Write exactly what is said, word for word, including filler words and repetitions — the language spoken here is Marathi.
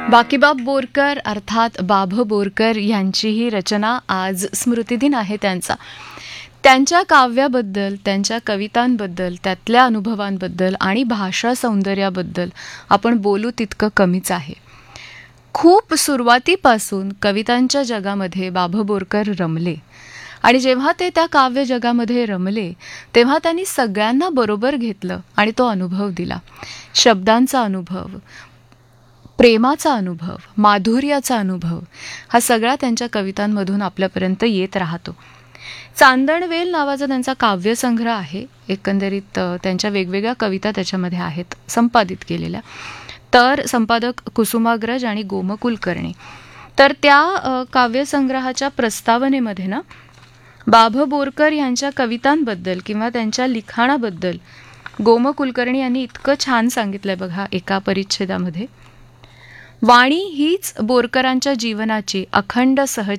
बाकीबाब बोरकर अर्थात बाभ बोरकर यांची ही रचना आज स्मृतिदिन आहे त्यांचा. त्यांच्या काव्याबद्दल, त्यांच्या कवितांबद्दल, त्यातल्या अनुभवांबद्दल आणि भाषा सौंदर्याबद्दल आपण बोलू तितकं कमीच आहे. खूप सुरुवातीपासून कवितांच्या जगामध्ये बाभ बोरकर रमले आणि जेव्हा ते त्या काव्य जगामध्ये रमले तेव्हा त्यांनी सगळ्यांना बरोबर घेतलं आणि तो अनुभव दिला. शब्दांचा अनुभव, प्रेमाचा अनुभव, माधुर्याचा अनुभव हा सगळा त्यांच्या कवितांमधून आपल्यापर्यंत येत राहतो. चांदणवेल नावाचा त्यांचा काव्यसंग्रह आहे. एकंदरीत त्यांच्या वेगवेगळ्या कविता त्याच्यामध्ये आहेत संपादित केलेल्या. तर संपादक कुसुमाग्रज आणि गोम कुलकर्णी. तर त्या काव्यसंग्रहाच्या प्रस्तावनेमध्ये ना बाभ बोरकर यांच्या कवितांबद्दल किंवा त्यांच्या लिखाणाबद्दल गोम कुलकर्णी यांनी इतकं छान सांगितलंय बघा एका परिच्छेदामध्ये. वाणी हीच बोरकरांच्या जीवनाची अखंड सहज